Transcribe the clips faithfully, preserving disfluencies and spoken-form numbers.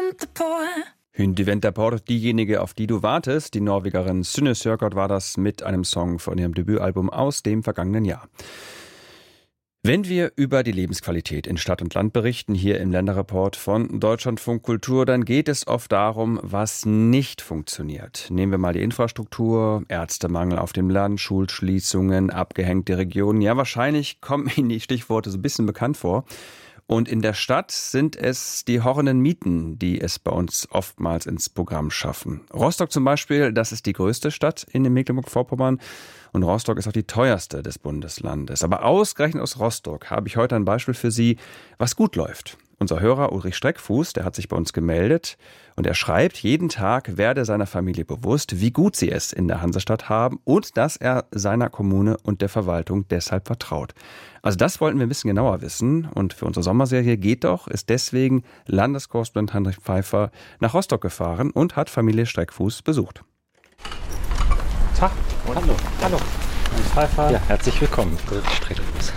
Hyndi Venterpor, diejenige, auf die du wartest. Die Norwegerin Synne Sørgaard war das mit einem Song von ihrem Debütalbum aus dem vergangenen Jahr. Wenn wir über die Lebensqualität in Stadt und Land berichten, hier im Länderreport von Deutschlandfunk Kultur, dann geht es oft darum, was nicht funktioniert. Nehmen wir mal die Infrastruktur, Ärztemangel auf dem Land, Schulschließungen, abgehängte Regionen. Ja, wahrscheinlich kommen Ihnen die Stichworte so ein bisschen bekannt vor. Und in der Stadt sind es die horrenden Mieten, die es bei uns oftmals ins Programm schaffen. Rostock zum Beispiel, das ist die größte Stadt in Mecklenburg-Vorpommern. Und Rostock ist auch die teuerste des Bundeslandes. Aber ausgerechnet aus Rostock habe ich heute ein Beispiel für Sie, was gut läuft. Unser Hörer Ulrich Streckfuß, der hat sich bei uns gemeldet und er schreibt, jeden Tag werde seiner Familie bewusst, wie gut sie es in der Hansestadt haben und dass er seiner Kommune und der Verwaltung deshalb vertraut. Also das wollten wir ein bisschen genauer wissen und für unsere Sommerserie Geht doch ist deswegen Landeskorrespondent Heinrich Pfeiffer nach Rostock gefahren und hat Familie Streckfuß besucht. Tag. Hallo. Hallo. Pfeiffer. Ja, herzlich willkommen. Streckfuß.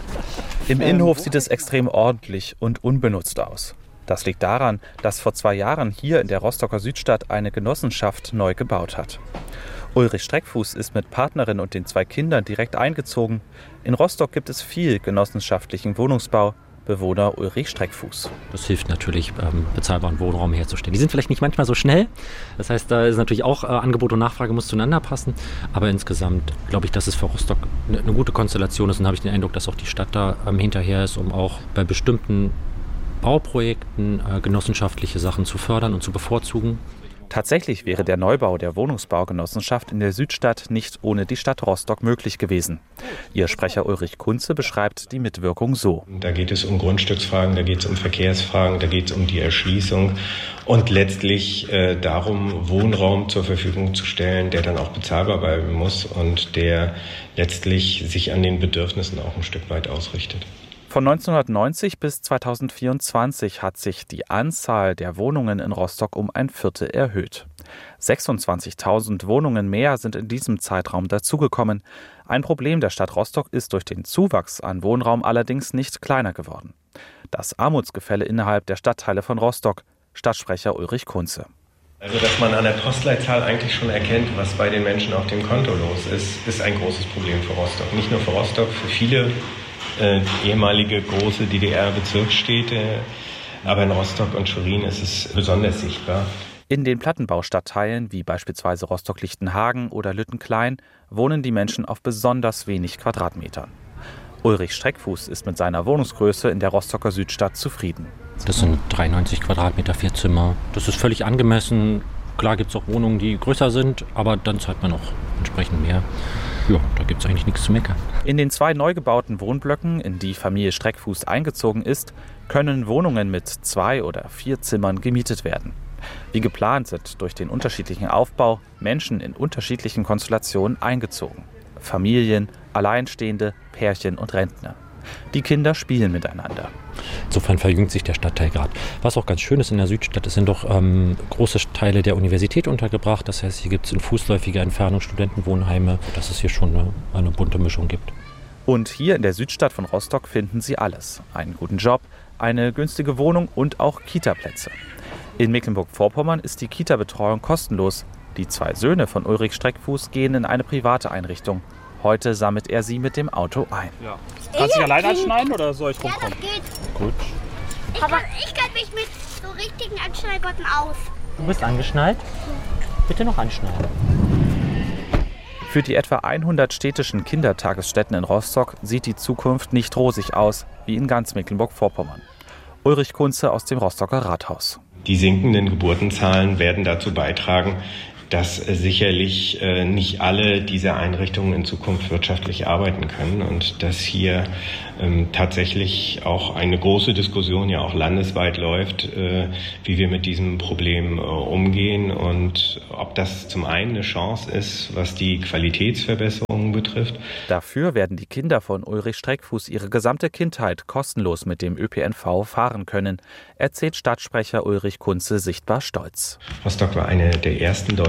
Im Innenhof sieht es extrem ordentlich und unbenutzt aus. Das liegt daran, dass vor zwei Jahren hier in der Rostocker Südstadt eine Genossenschaft neu gebaut hat. Ulrich Streckfuß ist mit Partnerin und den zwei Kindern direkt eingezogen. In Rostock gibt es viel genossenschaftlichen Wohnungsbau. Bewohner Ulrich Streckfuß. Das hilft natürlich, ähm, bezahlbaren Wohnraum herzustellen. Die sind vielleicht nicht manchmal so schnell. Das heißt, da ist natürlich auch äh, Angebot und Nachfrage muss zueinander passen. Aber insgesamt glaube ich, dass es für Rostock eine, eine gute Konstellation ist. Und habe ich den Eindruck, dass auch die Stadt da ähm, hinterher ist, um auch bei bestimmten Bauprojekten äh, genossenschaftliche Sachen zu fördern und zu bevorzugen. Tatsächlich wäre der Neubau der Wohnungsbaugenossenschaft in der Südstadt nicht ohne die Stadt Rostock möglich gewesen. Ihr Sprecher Ulrich Kunze beschreibt die Mitwirkung so. Da geht es um Grundstücksfragen, da geht es um Verkehrsfragen, da geht es um die Erschließung und letztlich äh, darum, Wohnraum zur Verfügung zu stellen, der dann auch bezahlbar bleiben muss und der letztlich sich an den Bedürfnissen auch ein Stück weit ausrichtet. Von neunzehnhundertneunzig bis zweitausendvierundzwanzig hat sich die Anzahl der Wohnungen in Rostock um ein Viertel erhöht. sechsundzwanzigtausend Wohnungen mehr sind in diesem Zeitraum dazugekommen. Ein Problem der Stadt Rostock ist durch den Zuwachs an Wohnraum allerdings nicht kleiner geworden. Das Armutsgefälle innerhalb der Stadtteile von Rostock, Stadtsprecher Ulrich Kunze. Also, dass man an der Postleitzahl eigentlich schon erkennt, was bei den Menschen auf dem Konto los ist, ist ein großes Problem für Rostock. Nicht nur für Rostock, für viele Äh, ehemalige große D D R-Bezirksstädte, aber in Rostock und Schwerin ist es besonders sichtbar. In den Plattenbaustadtteilen wie beispielsweise Rostock-Lichtenhagen oder Lüttenklein wohnen die Menschen auf besonders wenig Quadratmetern. Ulrich Streckfuß ist mit seiner Wohnungsgröße in der Rostocker Südstadt zufrieden. Das sind dreiundneunzig Quadratmeter, vier Zimmer. Das ist völlig angemessen. Klar gibt es auch Wohnungen, die größer sind, aber dann zahlt man auch entsprechend mehr. Ja, da gibt es eigentlich nichts zu meckern. In den zwei neu gebauten Wohnblöcken, in die Familie Streckfuß eingezogen ist, können Wohnungen mit zwei oder vier Zimmern gemietet werden. Wie geplant sind durch den unterschiedlichen Aufbau Menschen in unterschiedlichen Konstellationen eingezogen. Familien, Alleinstehende, Pärchen und Rentner. Die Kinder spielen miteinander. Insofern verjüngt sich der Stadtteil gerade. Was auch ganz schön ist in der Südstadt, es sind doch ähm, große Teile der Universität untergebracht. Das heißt, hier gibt es in fußläufiger Entfernung Studentenwohnheime, dass es hier schon eine, eine bunte Mischung gibt. Und hier in der Südstadt von Rostock finden Sie alles. Einen guten Job, eine günstige Wohnung und auch Kita-Plätze. In Mecklenburg-Vorpommern ist die Kita-Betreuung kostenlos. Die zwei Söhne von Ulrich Streckfuß gehen in eine private Einrichtung. Heute sammelt er sie mit dem Auto ein. Ja. Kannst du dich alleine anschneiden oder soll ich rumkommen? Ja, das geht. Gut. Ich kann, ich kann mich mit so richtigen Anschnallgurten aus. Du bist angeschnallt? Bitte noch anschnallen. Für die etwa hundert städtischen Kindertagesstätten in Rostock sieht die Zukunft nicht rosig aus, wie in ganz Mecklenburg-Vorpommern. Ulrich Kunze aus dem Rostocker Rathaus. Die sinkenden Geburtenzahlen werden dazu beitragen, dass sicherlich äh, nicht alle diese Einrichtungen in Zukunft wirtschaftlich arbeiten können und dass hier ähm, tatsächlich auch eine große Diskussion ja auch landesweit läuft, äh, wie wir mit diesem Problem äh, umgehen und ob das zum einen eine Chance ist, was die Qualitätsverbesserungen betrifft. Dafür werden die Kinder von Ulrich Streckfuß ihre gesamte Kindheit kostenlos mit dem Ö P N V fahren können, erzählt Stadtsprecher Ulrich Kunze sichtbar stolz. Rostock war eine der ersten deutschen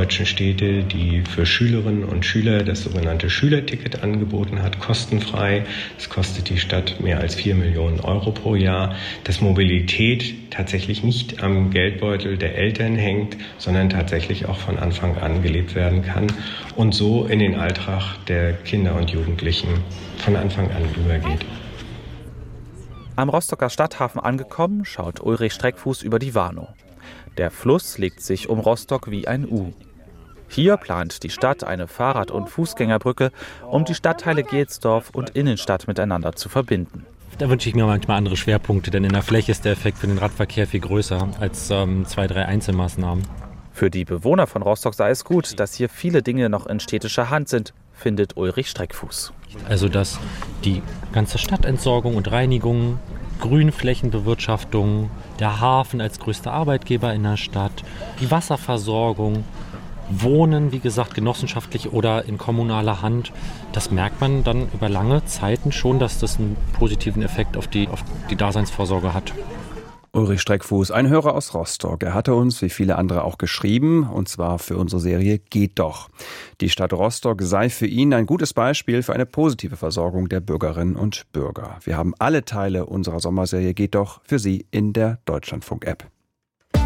deutschen Städte, die für Schülerinnen und Schüler das sogenannte Schülerticket angeboten hat, kostenfrei. Das kostet die Stadt mehr als vier Millionen Euro pro Jahr. Dass Mobilität tatsächlich nicht am Geldbeutel der Eltern hängt, sondern tatsächlich auch von Anfang an gelebt werden kann und so in den Alltag der Kinder und Jugendlichen von Anfang an übergeht. Am Rostocker Stadthafen angekommen, schaut Ulrich Streckfuß über die Warnow. Der Fluss legt sich um Rostock wie ein U. Hier plant die Stadt eine Fahrrad- und Fußgängerbrücke, um die Stadtteile Gelsdorf und Innenstadt miteinander zu verbinden. Da wünsche ich mir manchmal andere Schwerpunkte, denn in der Fläche ist der Effekt für den Radverkehr viel größer als ähm, zwei, drei Einzelmaßnahmen. Für die Bewohner von Rostock sei es gut, dass hier viele Dinge noch in städtischer Hand sind, findet Ulrich Streckfuß. Also dass die ganze Stadtentsorgung und Reinigung, Grünflächenbewirtschaftung, der Hafen als größter Arbeitgeber in der Stadt, die Wasserversorgung, Wohnen, wie gesagt, genossenschaftlich oder in kommunaler Hand, das merkt man dann über lange Zeiten schon, dass das einen positiven Effekt auf die, auf die Daseinsvorsorge hat. Ulrich Streckfuß, ein Hörer aus Rostock. Er hatte uns, wie viele andere auch, geschrieben, und zwar für unsere Serie Geht doch. Die Stadt Rostock sei für ihn ein gutes Beispiel für eine positive Versorgung der Bürgerinnen und Bürger. Wir haben alle Teile unserer Sommerserie Geht doch für Sie in der Deutschlandfunk-App.